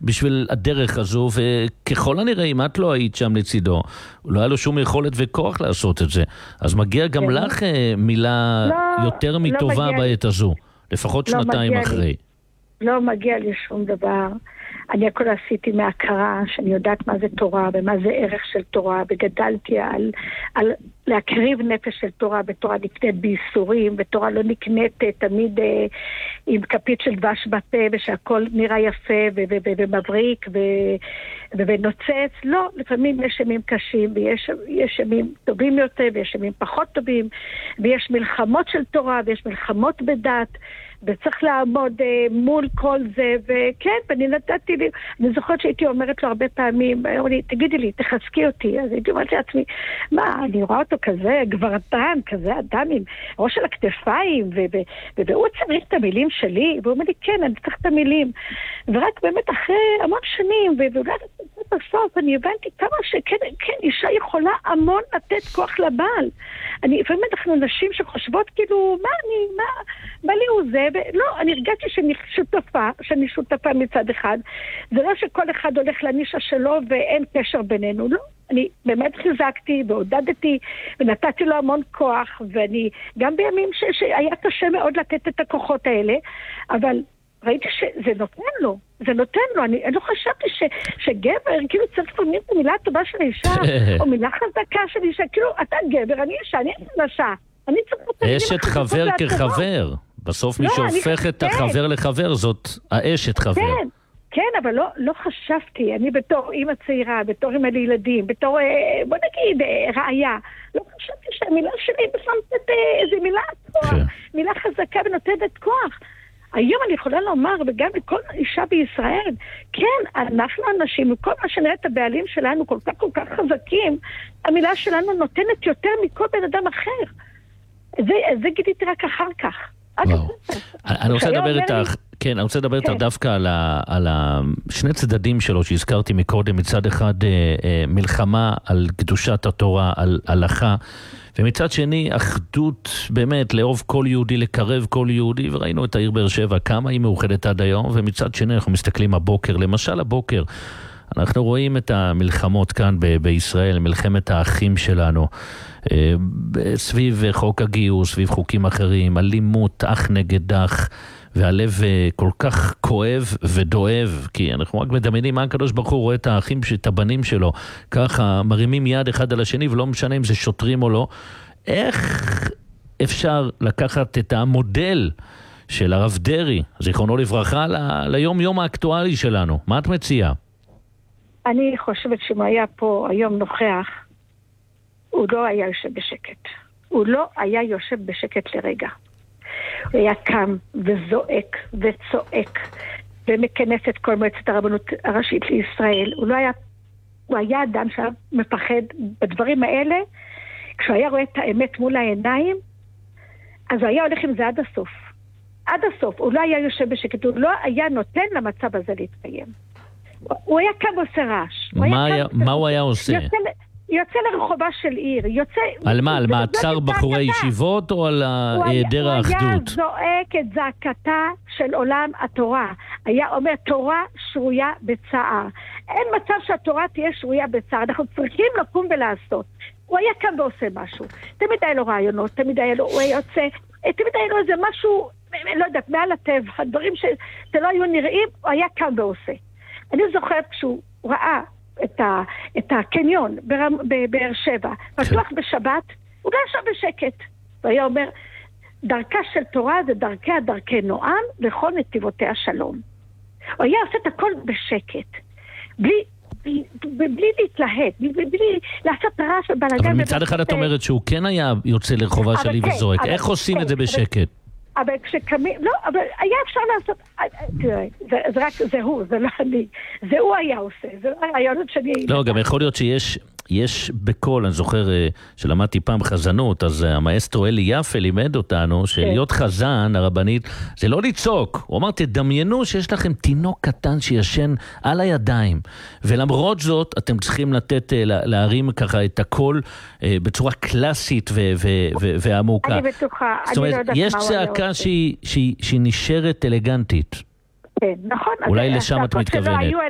בשביל הדרך הזו, וככל הנראה, אם את לא היית שם לצידו, לא היה לו שום יכולת וכוח לעשות את זה. אז מגיע גם לך מילה יותר מטובה בעת הזו, לפחות שנתיים אחרי. לא מגיע לי שום דבר. אני הכל עשיתי מהכרה, שאני יודעת מה זה תורה, ומה זה ערך של תורה, וגדלתי על להקריב נפש של תורה, בתורה נקנית בייסורים, בתורה לא נקנית תמיד עם כפית של דבש בפה, ושהכל נראה יפה ומבריק ונוצץ. לא, לפעמים יש ימים קשים, ויש ימים טובים יותר, ויש ימים פחות טובים, ויש מלחמות של תורה, ויש מלחמות בדת, וצריך לעמוד מול כל זה, וכן, ואני נתתי לי, אני זוכרת שהייתי אומרת לו הרבה פעמים, תגידי לי, תחזקי אותי, אז הייתי אומרת לעצמי, מה, אני רואה אותו כזה גברתן, כזה אדם עם ראש על הכתפיים, והוא צריך את המילים שלי, והוא אומר לי, כן, אני צריך את המילים, ורק באמת אחרי המון שנים, ואולי בסוף אני הבנתי כמה שכן, אישה יכולה המון לתת כוח לבעל. לפעמים אנחנו נשים שחושבות כאילו, מה לי הוא זה? לא, אני הרגשתי שאני שותפה מצד אחד. זה לא שכל אחד הולך לנישה שלו ואין קשר בינינו, לא. אני באמת חיזקתי ועודדתי ונתתי לו המון כוח, ואני גם בימים שהיה קשה מאוד לתת את הכוחות האלה, אבל ראיתי שזה נותן לו, אני לא חשבתי שגבר, כאילו צריך לפעמים את המילה הטובה של האישה, או מילה חזקה של אישה, כאילו אתה גבר, אני אישה, אני חדשה, אני צריך... אשת חבר כחבר, בסוף מי שהופך את החבר לחבר, זאת האשת חבר. כן, אבל לא חשבתי, אני בתור אמא צעירה, בתור אמא לילדים, בתור, בוא נגיד, ראיה, לא חשבתי שהמילה שלי בשמת איזה מילה חזקה ונותנת כוח. היום אני יכולה לומר, וגם לכל אישה בישראל, כן, אנחנו אנשים, וכל מה שנראה את הבעלים שלנו כל כך חזקים, המילה שלנו נותנת יותר מכל בן אדם אחר. זה גיליתי רק אחר כך. אני רוצה לדבר איתך, כן, אני רוצה לדבר איתך דווקא על שני צדדים שלו שהזכרתי מקודם, מצד אחד מלחמה על קדושת התורה, על הלכה, ומצד שני אחדות באמת לאהוב כל יהודי, לקרב כל יהודי, וראינו את העיר באר שבע כמה היא מאוחדת עד היום, ומצד שני אנחנו מסתכלים הבוקר, למשל הבוקר אנחנו רואים את המלחמות כאן בישראל, מלחמת האחים שלנו, סביב חוק הגיוס, סביב חוקים אחרים, אלימות אח נגד אח, והלב כל כך כואב ודואב, כי אנחנו רק מדמיינים מה הקדוש ברוך הוא רואה את האחים, את הבנים שלו, ככה מרימים יד אחד על השני, ולא משנה אם זה שוטרים או לא. איך אפשר לקחת את המודל של הרב דרעי, זיכרונו לברכה, ליום האקטואלי שלנו? מה את מציעה? אני חושבת שאם היה פה היום נוכח, הוא לא היה יושב בשקט. הוא לא היה יושב בשקט לרגע. הוא היה קם וזועק וצועק ומכנס את כל מועצת הרבנות הראשית לישראל. הוא היה אדם שהיה מפחד בדברים האלה. כשהוא היה רואה את האמת מול העיניים, אז הוא היה הולך עם זה עד הסוף. עד הסוף. הוא לא היה יושב בשקט. הוא לא היה נותן למצב הזה להתקיים. הוא היה קם ועושה רעש. מה הוא היה עושה? יוצא לרחובה של עיר, על מה? על מעצר בחורי ישיבות או על היעדר האחדות? הוא היה זועק את זעקתה של עולם התורה. היה אומר, תורה שרויה בצער. אין מצב שהתורה תהיה שרויה בצער. אנחנו צריכים לקום ולעשות. הוא היה קם ועושה משהו. תמיד היה לו רעיונות, תמיד היה לו, הוא היה יוצא, תמיד היה לו איזה משהו, לא יודעת, מעל הטבע, הדברים שלא היו נראים, הוא היה קם ועושה. אני זוכרת כשהוא ראה את הקניון בבאר שבע, פתוח בשבת, הוא לא ישב בשקט. והיה אומר, דרכה של תורה זה דרכי נועם, לכל נתיבותיה שלום. הוא היה עושה את הכל בשקט, בלי להתלהט, בלי לעשות רעש ובלגן. אבל מצד אחד את אומרת שהוא כן היה יוצא לרחובה שלי וזועק. איך עושים את זה בשקט? אבל כשקמים, לא, אבל היה אפשר לעשות, תראה, זה רק, זה לא אני, זה הוא היה עושה, זה לא הרעיונות שלי. לא, גם יכול להיות שיש בכל, אני זוכר שלמדתי פעם חזנות, אז המאסטרו אלי יפה לימד אותנו, שלהיות חזן, הרבנית, זה לא לצעוק. הוא אמר, תדמיינו שיש לכם תינוק קטן שישן על הידיים, ולמרות זאת, אתם צריכים להרים ככה את הכל בצורה קלאסית ועמוקה. אני בטוחה, אני לא יודעת מה הוא היה עושה. שהיא נשארת אלגנטית. כן, נכון. אולי לשם את מתכוונת.